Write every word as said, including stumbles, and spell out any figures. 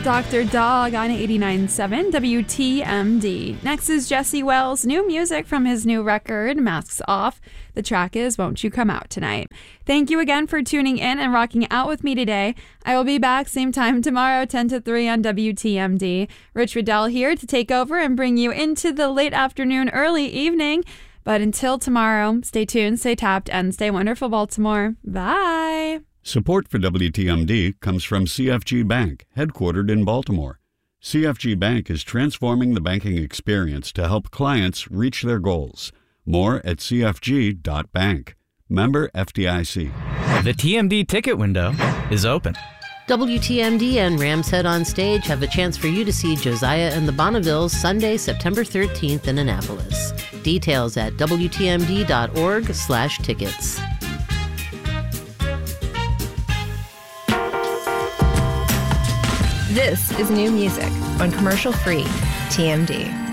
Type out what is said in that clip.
Doctor Dog on eighty-nine point seven W T M D. Next is Jesse Wells' new music from his new record, Masks Off. The track is Won't You Come Out Tonight. Thank you again for tuning in and rocking out with me today. I will be back same time tomorrow, ten to three on W T M D. Rich Riddell here to take over and bring you into the late afternoon, early evening. But until tomorrow, stay tuned, stay tapped, and stay wonderful, Baltimore. Bye. Support for W T M D comes from C F G Bank, headquartered in Baltimore. C F G Bank is transforming the banking experience to help clients reach their goals. More at c f g dot bank. Member F D I C. The T M D ticket window is open. W T M D and Rams Head on Stage have a chance for you to see Josiah and the Bonnevilles Sunday, September thirteenth in Annapolis. Details at w t m d dot org slash tickets. This is new music on commercial-free T M D.